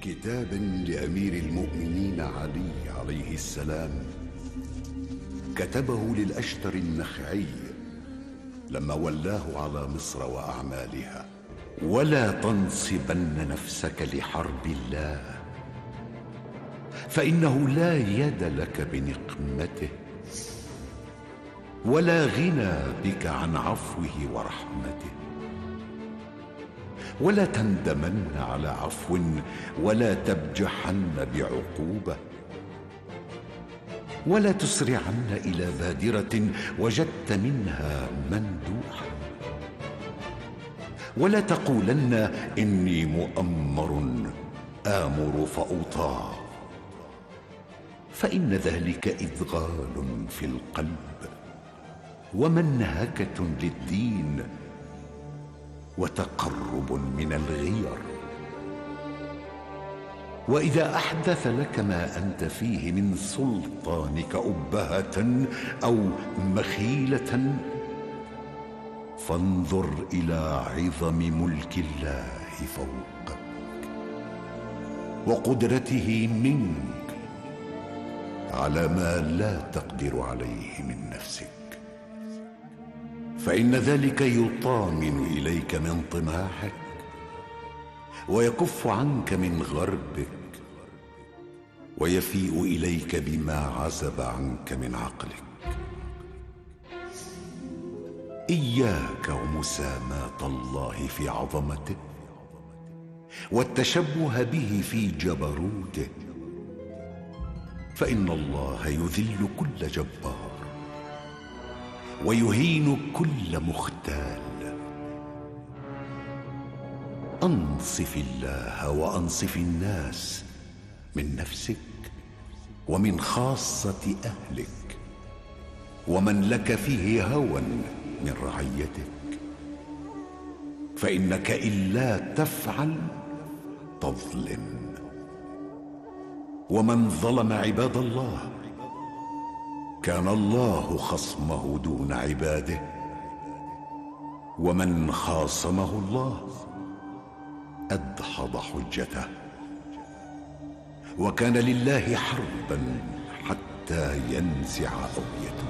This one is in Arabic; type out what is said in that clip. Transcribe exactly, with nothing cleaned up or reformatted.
كتاب لأمير المؤمنين علي عليه السلام، كتبه للأشتر النخعي لما ولاه على مصر وأعمالها: ولا تنصبن نفسك لحرب الله، فإنه لا يد لك بنقمته، ولا غنى بك عن عفوه ورحمته. ولا تندمن على عفو، ولا تبجحن بعقوبة، ولا تسرعن إلى بادرة وجدت منها مندوحا، ولا تقولن إني مؤمر آمر فأطاع، فإن ذلك إذغال في القلب ومنهكة للدين وتقرب من الغير. وإذا أحدث لك ما أنت فيه من سلطانك أبهة أو مخيلة، فانظر إلى عظم ملك الله فوقك وقدرته منك على ما لا تقدر عليه من نفسك، فإن ذلك يطامن إليك من طماحك ويكف عنك من غربك ويفيء إليك بما عزب عنك من عقلك. إياك ومساماة الله في عظمته والتشبه به في جبروته، فإن الله يذل كل جبار ويهين كل مختال. أنصف الله وأنصف الناس من نفسك ومن خاصة أهلك ومن لك فيه هوى من رعيتك، فإنك إلا تفعل تظلم. ومن ظلم عباد الله كان الله خصمه دون عباده، ومن خاصمه الله أدحض حجته، وكان لله حربا حتى ينزع أو يتوب.